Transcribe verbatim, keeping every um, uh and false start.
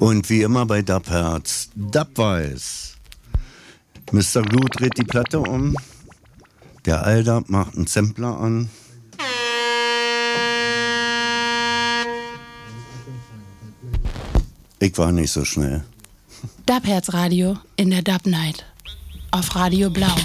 Und wie immer bei Dubherz, Dubweiß. Mister Glue dreht die Platte um. Der Aldab macht einen Sampler an. Ich war nicht so schnell. Dubherz Radio in der Dub Night. Auf Radio Blau.